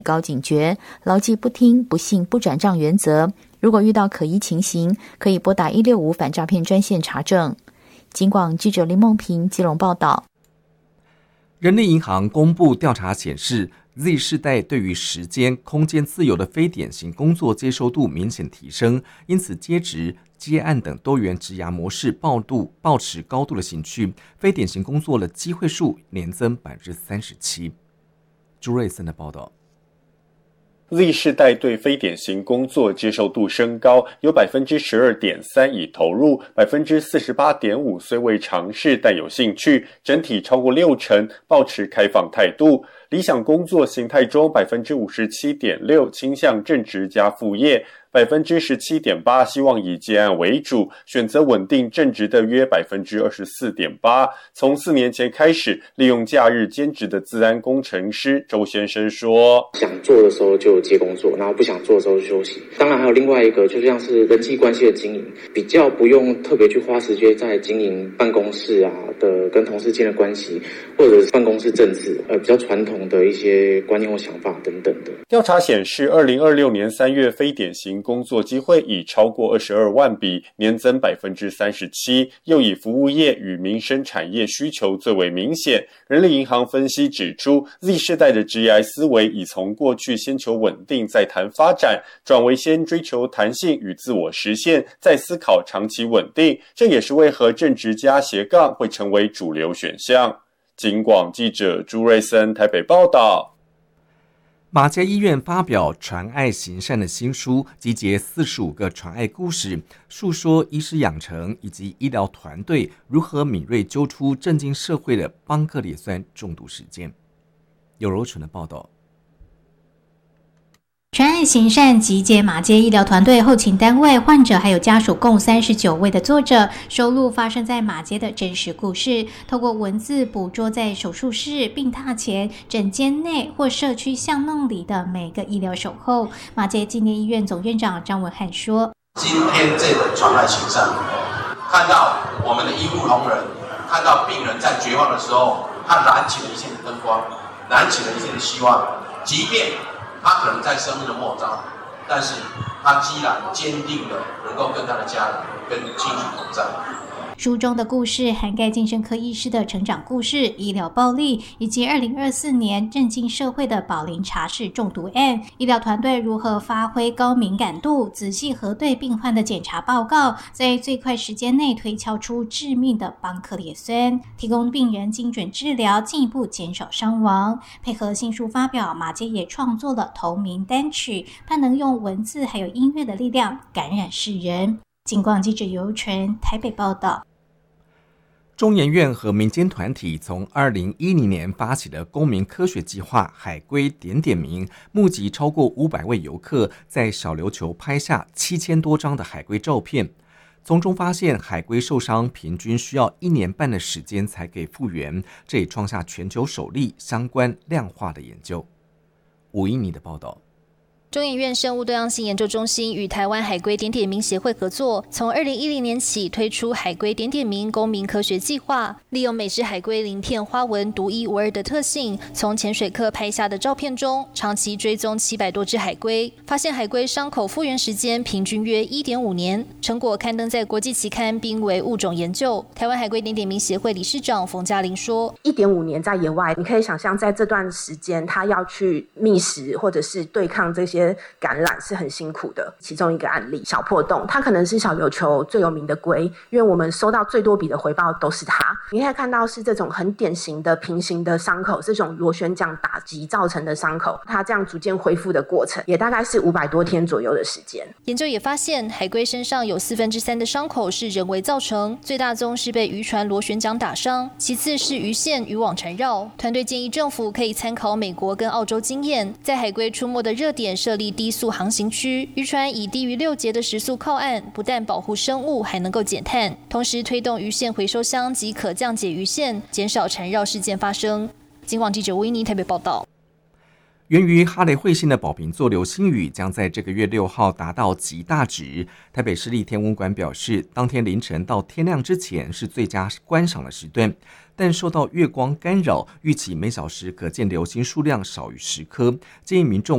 高警觉，牢记不听、不信、不转账原则。如果遇到可疑情形，可以拨打165反诈骗专线查证。警广记者林梦平基隆报道。 人力银行公布调查显示， Z 世代对于时间、空间自由的非典型工作接受度明显提升，因此接职、接案等多元职涯模式抱持高度的兴趣，非典型工作的机会数年增37%。朱瑞森的报道。 Z 世代对非典型工作接受度升高，有 12.3% 已投入， 48.5% 虽未尝试但有兴趣，整体超过60%抱持开放态度。理想工作形态中 57.6% 倾向正职加副业， 17.8% 希望以接案为主，选择稳定正职的约 24.8%。 从4年前开始利用假日兼职的资安工程师周先生说， 想做的时候就接工作，然后不想做的时候就休息。当然还有另外一个，就像是人际关系的经营，比较不用特别去花时间在经营办公室的跟同事间的关系，或者是办公室政治，比较传统的一些观念或想法等等的。 调查显示，2026年3月非典型工作机会已超过22万笔，年增 37%， 又以服务业与民生产业需求最为明显。人力银行分析指出， Z 世代的职业思维已从过去先求稳定再谈发展，转为先追求弹性与自我实现，再思考长期稳定，这也是为何正职加斜杠会成为主流选项。警广记者朱瑞森台北报道。 马偕医院发表传爱行善的新书，集结45个传爱故事，述说医师养成以及医疗团队如何敏锐揪出震惊社会的邦克列酸中毒事件。有柔纯的报道。 传爱行善集结马偕医疗团队、后勤单位、患者还有家属共39位的作者，收录发生在马偕的真实故事，透过文字捕捉在手术室、病榻前、诊间内或社区巷弄里的每个医疗守候。马偕纪念医院总院长张文翰说：“ 今天这个传爱行善，看到我们的医护同仁，看到病人在绝望的时候，他燃起了一线的灯光，燃起了一线的希望，即便他可能在生命的末章，但是他既然坚定的能够跟他的家人、跟亲属同在。” 书中的故事涵盖精神科医师的成长故事、医疗暴力，以及2024年震惊社会的宝林茶室中毒案。医疗团队如何发挥高敏感度，仔细核对病患的检查报告，在最快时间内推敲出致命的邦克列酸，提供病人精准治疗，进一步减少伤亡。配合新书发表，马偕也创作了同名单曲，盼能用文字还有音乐的力量感染世人。警广记者尤纯台北报道。 中研院和民间团体从2010年发起的公民科学计划海龟点点名，募集超过500位游客，在小琉球拍下7000多张的海龟照片，从中发现海龟受伤平均需要1年半的时间才可以复原，这也创下全球首例相关量化的研究。吴依妮的报道。 中研院生物多样性研究中心与台湾海龟点点名协会合作，从2010年起推出海龟点点名公民科学计划，利用每只海龟鳞片花纹独一无二的特性，从潜水客拍下的照片中，长期追踪700多只海龟，发现海龟伤口复原时间平均约 1.5 年，成果刊登在国际期刊濒危物种研究。台湾海龟点点名协会理事长冯嘉玲说 ：1.5年在野外，你可以想象在这段时间，他要去觅食或者是对抗这些感染是很辛苦的。其中一个案例，小破洞，它可能是小琉球最有名的龟，因为我们收到最多笔的回报都是它。你可以看到是这种很典型的平行的伤口，这种螺旋桨打击造成的伤口，它这样逐渐恢复的过程，也大概是500多天左右的时间。 研究也发现，海龟身上有3/4的伤口是人为造成，最大宗是被渔船螺旋桨打伤，其次是鱼线渔网缠绕。团队建议政府可以参考美国跟澳洲经验，在海龟出没的热点设立低速航行区，渔船以低于6节的时速靠岸，不但保护生物，还能够减碳，同时推动鱼线回收箱及可降解鱼线，减少缠绕事件发生。警广记者维尼台北报道。 源于哈雷彗星的宝瓶座流星雨将在这个月6号达到极大值。台北市立天文馆表示，当天凌晨到天亮之前是最佳观赏的时段，但受到月光干扰，预期每小时可见流星数量少于10颗，建议民众